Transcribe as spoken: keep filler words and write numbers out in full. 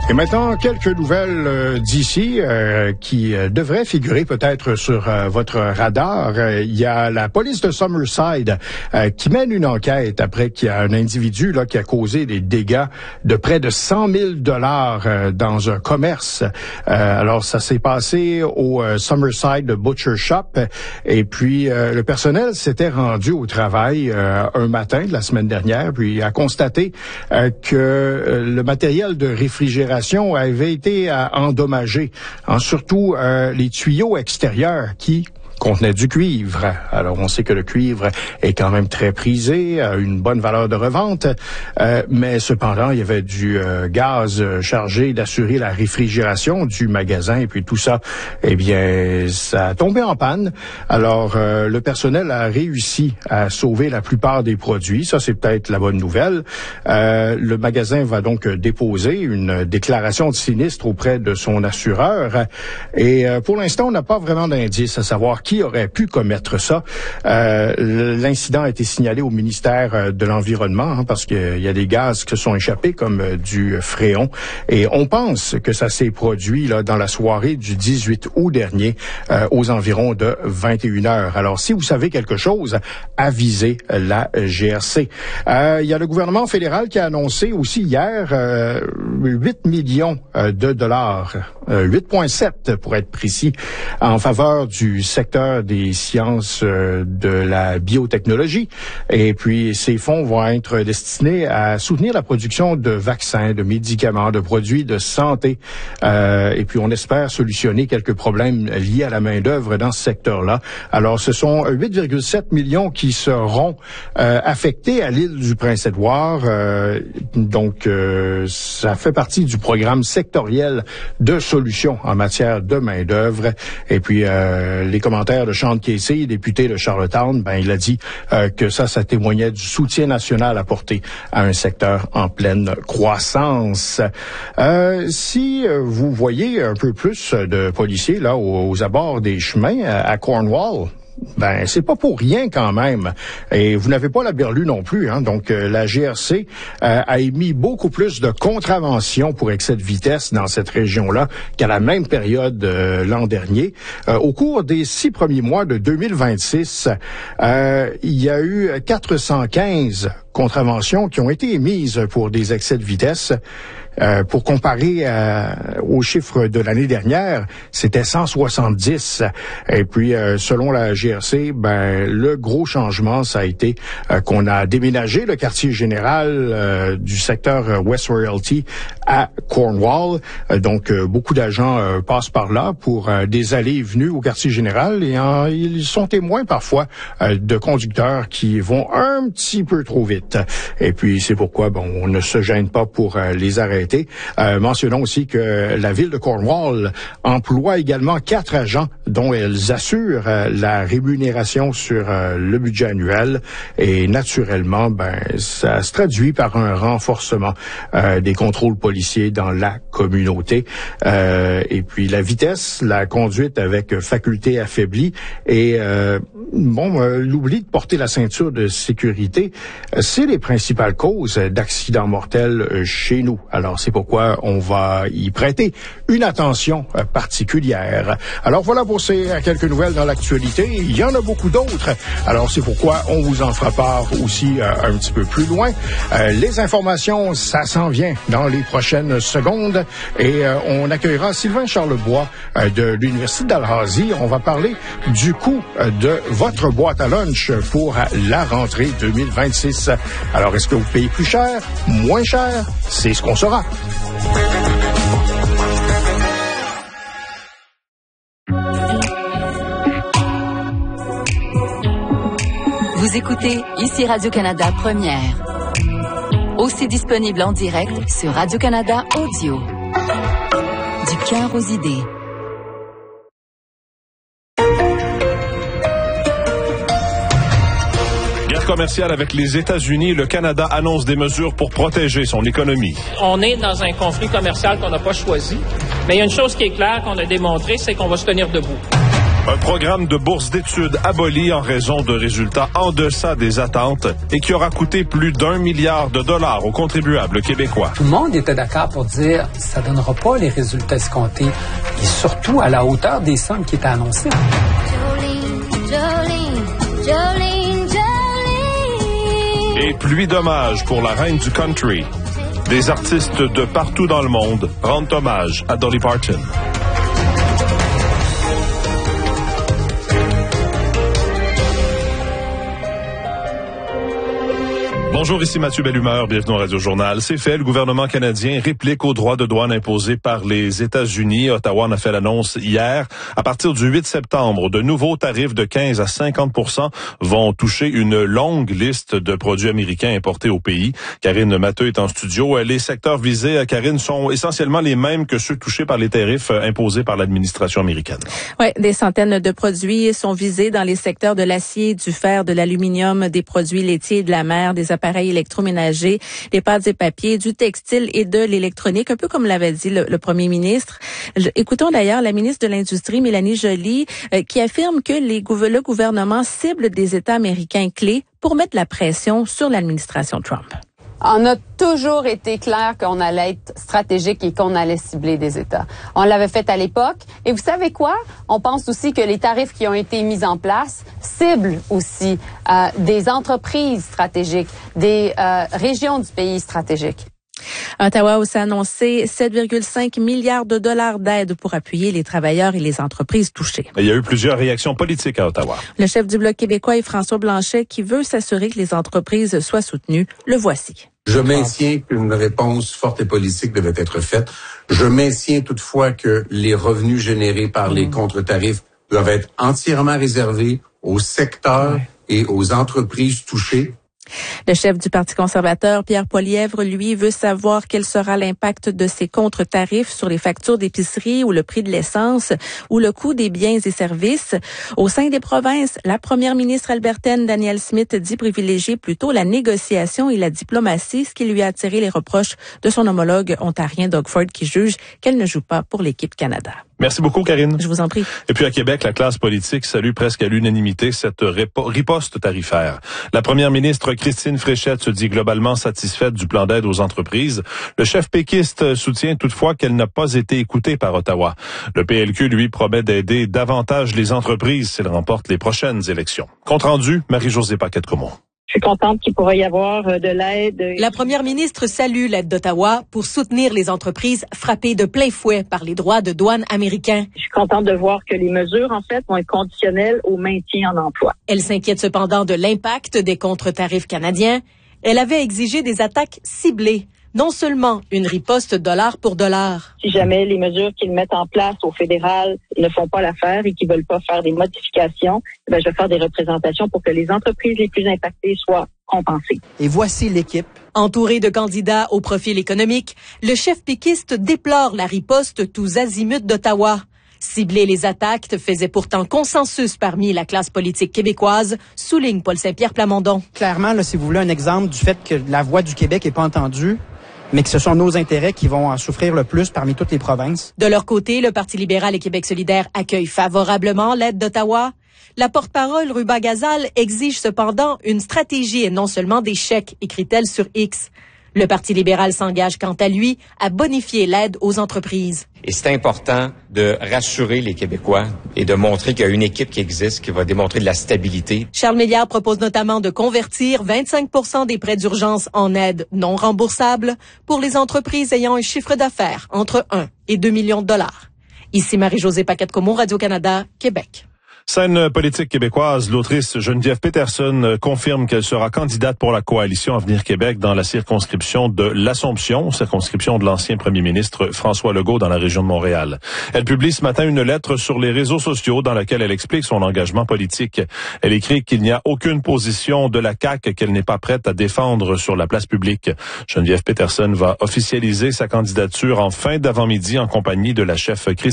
Et maintenant, quelques nouvelles euh, d'ici euh, qui euh, devraient figurer peut-être sur euh, votre radar. Euh, il y a la police de Summerside euh, qui mène une enquête après qu'il y a un individu là qui a causé des dégâts de près de cent mille dollars euh, dans un commerce. Euh, alors, ça s'est passé au euh, Summerside Butcher Shop. Et puis, euh, le personnel s'était rendu au travail euh, un matin de la semaine dernière, puis a constaté euh, que euh, le matériel de réfrigération avait été euh, endommagé, hein, surtout euh, les tuyaux extérieurs qui contenaient du cuivre. Alors, on sait que le cuivre est quand même très prisé, a une bonne valeur de revente, euh, mais cependant, il y avait du euh, gaz chargé d'assurer la réfrigération du magasin, et puis tout ça, eh bien, ça a tombé en panne. Alors, euh, le personnel a réussi à sauver la plupart des produits. Ça, c'est peut-être la bonne nouvelle. Euh, le magasin va donc déposer une déclaration de sinistre auprès de son assureur, et euh, pour l'instant, on n'a pas vraiment d'indice à savoir qui aurait pu commettre ça. Euh, l'incident a été signalé au ministère de l'Environnement, hein, parce qu'il y a des gaz qui se sont échappés comme euh, du fréon, et on pense que ça s'est produit là dans la soirée du dix-huit août dernier euh, aux environs de vingt et une heures. Alors, si vous savez quelque chose, avisez la G R C. Euh, il y a le gouvernement fédéral qui a annoncé aussi hier euh, huit millions de dollars, euh, huit virgule sept pour être précis, en faveur du secteur des sciences euh, de la biotechnologie. Et puis, ces fonds vont être destinés à soutenir la production de vaccins, de médicaments, de produits de santé. Euh, et puis, on espère solutionner quelques problèmes liés à la main-d'œuvre dans ce secteur-là. Alors, ce sont huit virgule sept millions qui seront euh, affectés à l'île du Prince-Édouard. Euh, donc, euh, ça fait partie du programme sectoriel de solutions en matière de main-d'œuvre. Et puis, euh, les commentaires de Sean Casey, député de Charlottetown, ben il a dit euh, que ça, ça témoignait du soutien national apporté à un secteur en pleine croissance. Euh, si vous voyez un peu plus de policiers là aux, aux abords des chemins à, à Cornwall, ben c'est pas pour rien quand même. Et vous n'avez pas la berlue non plus, hein. Donc euh, la G R C euh, a émis beaucoup plus de contraventions pour excès de vitesse dans cette région-là qu'à la même période euh, l'an dernier. Euh, au cours des six premiers mois de deux mille vingt-six, euh, il y a eu quatre cent quinze contraventions qui ont été émises pour des excès de vitesse. Euh, pour comparer euh, aux chiffres de l'année dernière, c'était cent soixante-dix. Et puis, euh, selon la G R C, ben le gros changement, ça a été euh, qu'on a déménagé le quartier général euh, du secteur West Royalty à Cornwall. Euh, donc, euh, beaucoup d'agents euh, passent par là pour euh, des allées et venues au quartier général, et euh, ils sont témoins parfois euh, de conducteurs qui vont un petit peu trop vite. Et puis, c'est pourquoi bon, on ne se gêne pas pour euh, les arrêter. Euh, mentionnons aussi que la ville de Cornwall emploie également quatre agents dont elles assurent euh, la rémunération sur euh, le budget annuel, et naturellement, ben ça se traduit par un renforcement euh, des contrôles policiers dans la communauté. Euh, et puis la vitesse, la conduite avec faculté affaiblie et euh, bon euh, l'oubli de porter la ceinture de sécurité, euh, c'est les principales causes d'accidents mortels euh, chez nous. Alors, c'est pourquoi on va y prêter une attention euh, particulière. Alors, voilà pour ces quelques nouvelles dans l'actualité. Il y en a beaucoup d'autres. Alors, c'est pourquoi on vous en fera part aussi euh, un petit peu plus loin. Euh, les informations, ça s'en vient dans les prochaines secondes. Et euh, on accueillera Sylvain Charlebois euh, de l'Université d'Alhazia. On va parler du coût euh, de votre boîte à lunch pour la rentrée deux mille vingt-six. Alors, est-ce que vous payez plus cher, moins cher? C'est ce qu'on saura. Vous écoutez ici Radio-Canada Première. Aussi disponible en direct sur Radio-Canada Audio. Du cœur aux idées. Commercial avec les États-Unis, le Canada annonce des mesures pour protéger son économie. On est dans un conflit commercial qu'on n'a pas choisi, mais il y a une chose qui est claire qu'on a démontré, c'est qu'on va se tenir debout. Un programme de bourse d'études aboli en raison de résultats en deçà des attentes et qui aura coûté plus d'un milliard de dollars aux contribuables québécois. Tout le monde était d'accord pour dire que ça ne donnera pas les résultats escomptés et surtout à la hauteur des sommes qui étaient annoncées. Jolene, Jolene, Jolene, Jolene. Et pluie d'hommages pour la reine du country. Des artistes de partout dans le monde rendent hommage à Dolly Parton. Bonjour, ici Mathieu Bellumeur, bienvenue au Radio Journal. C'est fait, le gouvernement canadien réplique aux droits de douane imposés par les États-Unis. Ottawa en a fait l'annonce hier. À partir du huit septembre, de nouveaux tarifs de quinze à cinquante pour cent vont toucher une longue liste de produits américains importés au pays. Karine Matteux est en studio. Les secteurs visés, Karine, sont essentiellement les mêmes que ceux touchés par les tarifs imposés par l'administration américaine. Oui, des centaines de produits sont visés dans les secteurs de l'acier, du fer, de l'aluminium, des produits laitiers, de la mer, des appareils électroménagers, des pâtes et papiers, du textile et de l'électronique, un peu comme l'avait dit le, le premier ministre. Écoutons d'ailleurs la ministre de l'Industrie, Mélanie Joly, euh, qui affirme que les, le gouvernement cible des États américains clés pour mettre la pression sur l'administration Trump. On a toujours été clair qu'on allait être stratégique et qu'on allait cibler des États. On l'avait fait à l'époque. Et vous savez quoi? On pense aussi que les tarifs qui ont été mis en place ciblent aussi euh, des entreprises stratégiques, des euh, régions du pays stratégiques. Ottawa a aussi annoncé sept virgule cinq milliards de dollars d'aide pour appuyer les travailleurs et les entreprises touchées. Il y a eu plusieurs réactions politiques à Ottawa. Le chef du Bloc québécois est François Blanchet qui veut s'assurer que les entreprises soient soutenues. Le voici. Je maintiens qu'une réponse forte et politique devait être faite. Je maintiens toutefois que les revenus générés par les contre-tarifs doivent être entièrement réservés aux secteurs et aux entreprises touchées. Le chef du Parti conservateur, Pierre Poilievre, lui, veut savoir quel sera l'impact de ces contre-tarifs sur les factures d'épicerie ou le prix de l'essence ou le coût des biens et services. Au sein des provinces, la première ministre albertaine, Danielle Smith, dit privilégier plutôt la négociation et la diplomatie, ce qui lui a attiré les reproches de son homologue ontarien Doug Ford, qui juge qu'elle ne joue pas pour l'équipe Canada. Merci beaucoup, Karine. Je vous en prie. Et puis à Québec, la classe politique salue presque à l'unanimité cette riposte tarifaire. La première ministre Christine Fréchette se dit globalement satisfaite du plan d'aide aux entreprises. Le chef péquiste soutient toutefois qu'elle n'a pas été écoutée par Ottawa. Le P L Q, lui, promet d'aider davantage les entreprises s'il remporte les prochaines élections. Compte rendu, Marie-Josée Paquette-Comont. Je suis contente qu'il pourrait y avoir de l'aide. La première ministre salue l'aide d'Ottawa pour soutenir les entreprises frappées de plein fouet par les droits de douane américains. Je suis contente de voir que les mesures, en fait, vont être conditionnelles au maintien en emploi. Elle s'inquiète cependant de l'impact des contre-tarifs canadiens. Elle avait exigé des attaques ciblées, non seulement une riposte dollar pour dollar. Si jamais les mesures qu'ils mettent en place au fédéral ne font pas l'affaire et qu'ils veulent pas faire des modifications, ben je vais faire des représentations pour que les entreprises les plus impactées soient compensées. Et voici l'équipe. Entouré de candidats au profil économique, le chef péquiste déplore la riposte tous azimuts d'Ottawa. Cibler les attaques faisait pourtant consensus parmi la classe politique québécoise, souligne Paul Saint-Pierre Plamondon. Clairement, là, si vous voulez un exemple du fait que la voix du Québec n'est pas entendue, mais que ce sont nos intérêts qui vont en souffrir le plus parmi toutes les provinces. De leur côté, le Parti libéral et Québec solidaire accueillent favorablement l'aide d'Ottawa. La porte-parole Ruba Gazal exige cependant une stratégie et non seulement des chèques, écrit-elle sur X. Le Parti libéral s'engage quant à lui à bonifier l'aide aux entreprises. Et c'est important de rassurer les Québécois et de montrer qu'il y a une équipe qui existe, qui va démontrer de la stabilité. Charles Milliard propose notamment de convertir vingt-cinq pour cent des prêts d'urgence en aide non remboursable pour les entreprises ayant un chiffre d'affaires entre un et deux millions de dollars. Ici Marie-Josée Paquette-Comont, Radio-Canada, Québec. Scène politique québécoise, l'autrice Geneviève Peterson confirme qu'elle sera candidate pour la coalition Avenir Québec dans la circonscription de l'Assomption, circonscription de l'ancien premier ministre François Legault dans la région de Montréal. Elle publie ce matin une lettre sur les réseaux sociaux dans laquelle elle explique son engagement politique. Elle écrit qu'il n'y a aucune position de la C A Q qu'elle n'est pas prête à défendre sur la place publique. Geneviève Peterson va officialiser sa candidature en fin d'avant-midi en compagnie de la chef Christine